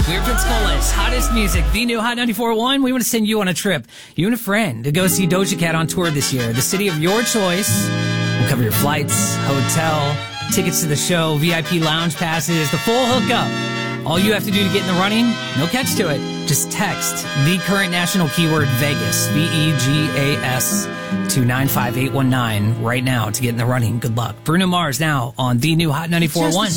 We're Pensacola, hottest music, the new Hot 94.1. We want to send you on a trip, you and a friend, to go see Doja Cat on tour this year. The city of your choice. We'll cover your flights, hotel, tickets to the show, VIP lounge passes, the full hookup. All you have to do to get in the running, no catch to it. Just text the current national keyword Vegas, VEGAS, to 95819 right now to get in the running. Good luck. Bruno Mars now on the new Hot 94.1.